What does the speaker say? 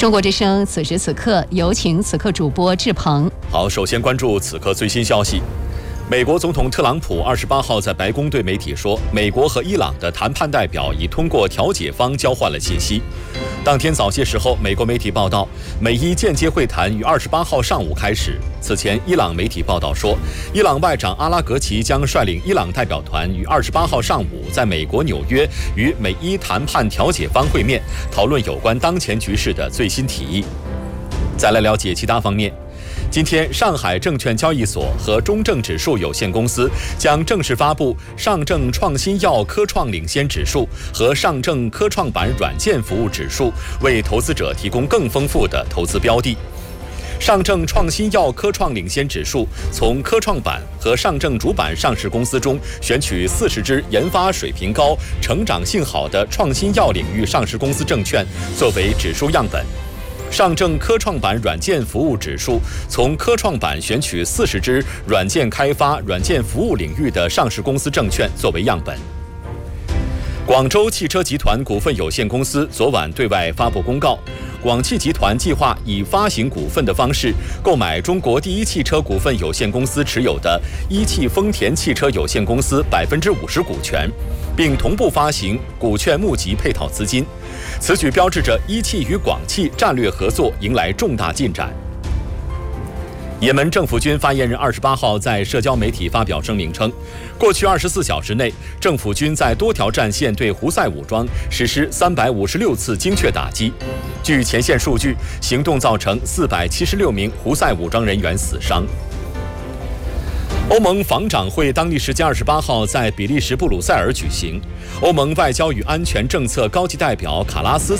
中国之声此时此刻有请此刻主播志鹏。 好，首先关注此刻最新消息。美国总统特朗普28号在白宫对媒体说，美国和伊朗的谈判代表已通过调解方交换了信息。当天早些时候，美国媒体报道，美伊间接会谈于28号上午开始。此前，伊朗媒体报道说，伊朗外长阿拉格齐将率领伊朗代表团于28号上午在美国纽约与美伊谈判调解方会面，讨论有关当前局势的最新提议。再来了解其他方面。今天，上海证券交易所和中证指数有限公司将正式发布上证创新药科创领先指数和上证科创板软件服务指数，为投资者提供更丰富的投资标的。上证创新药科创领先指数从科创板和上证主板上市公司中选取40只研发水平高、成长性好的创新药领域上市公司证券作为指数样本。上证科创板软件服务指数从科创板选取40只软件开发、软件服务领域的上市公司证券作为样本。广州汽车集团股份有限公司昨晚对外发布公告，广汽集团计划以发行股份的方式购买中国第一汽车股份有限公司持有的一汽丰田汽车有限公司50%股权，并同步发行股券募集配套资金。此举标志着一汽与广汽战略合作迎来重大进展。也门政府军发言人28号在社交媒体发表声明称，过去24小时内，政府军在多条战线对胡塞武装实施356次精确打击。据前线数据，行动造成476名胡塞武装人员死伤。欧盟防长会当地时间28号在比利时布鲁塞尔举行。欧盟外交与安全政策高级代表卡拉斯